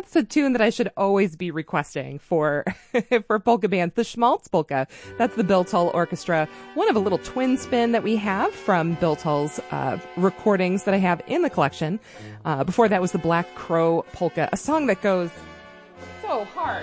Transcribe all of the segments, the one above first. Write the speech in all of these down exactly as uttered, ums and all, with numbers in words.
That's a tune that I should always be requesting for for polka bands. The Schmaltz Polka. That's the Bill Tull Orchestra. One of a little twin spin that we have from Bill Tull's uh, recordings that I have in the collection. Uh, before that was the Black Crow Polka, a song that goes so hard.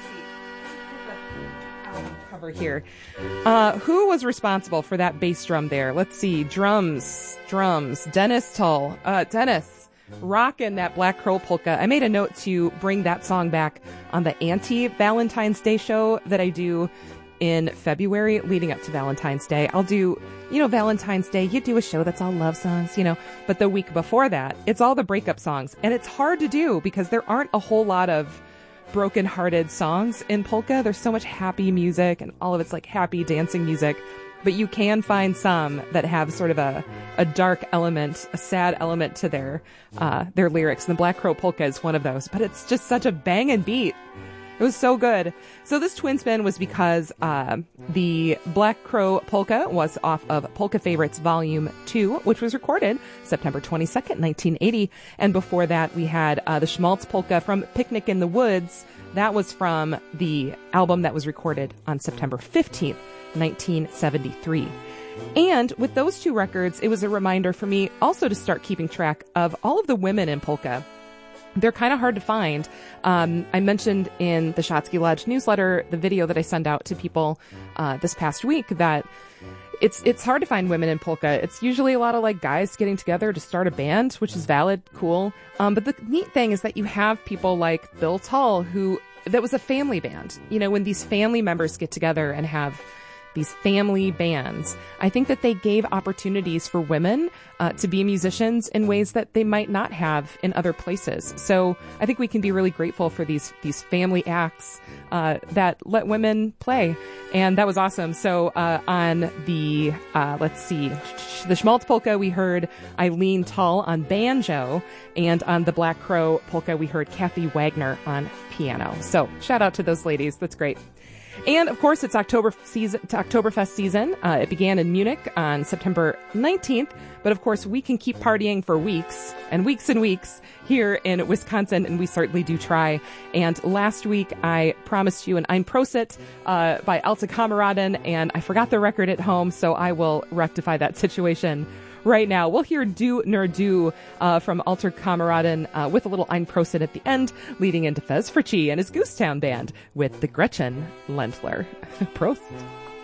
Cover here. Uh, who was responsible for that bass drum there? Let's see. Drums, drums. Dennis Tull. Uh, Dennis, rocking that Black Crow Polka. I made a note to bring that song back on the anti-Valentine's Day show that I do in February leading up to Valentine's Day. I'll do, you know, Valentine's Day, you do a show that's all love songs, you know, but the week before that, it's all the breakup songs. And it's hard to do because there aren't a whole lot of broken-hearted songs in polka. There's so much happy music and all of it's like happy dancing music, but you can find some that have sort of a, a dark element, a sad element to their uh, their lyrics. And the Black Crow Polka is one of those, but it's just such a banging beat. It was so good. So this twin spin was because uh, the Black Crow Polka was off of Polka Favorites Volume two, which was recorded September twenty-second, nineteen eighty. And before that, we had uh, the Schmaltz Polka from Picnic in the Woods. That was from the album that was recorded on September fifteenth, nineteen seventy-three. And with those two records, it was a reminder for me also to start keeping track of all of the women in polka. They're kind of hard to find. Um, I mentioned in the Shotsky Lodge newsletter, the video that I send out to people uh, this past week, that it's it's hard to find women in polka. It's usually a lot of like guys getting together to start a band, which is valid, cool. Um, but the neat thing is that you have people like Bill Tull, who that was a family band. You know, when these family members get together and have these family bands, I think that they gave opportunities for women uh, to be musicians in ways that they might not have in other places. So I think we can be really grateful for these these family acts uh, that let women play. And that was awesome. So uh, on the, uh, let's see, the Schmaltz Polka, we heard Eileen Tull on banjo. And on the Black Crow Polka, we heard Kathy Wagner on piano. So shout out to those ladies. That's great. And of course, it's October season, Oktoberfest season. Uh, it began in Munich on September nineteenth. But of course, we can keep partying for weeks and weeks and weeks here in Wisconsin, and we certainly do try. And last week, I promised you an Ein Prosit uh, by Alte Kameraden, and I forgot the record at home, so I will rectify that situation right now. We'll hear Du Nur Du uh, from Alte Kameraden uh, with a little Ein Prosit at the end, leading into Fez Fritchie and his Goosetown Band with the Gretchen Lentler. Prost.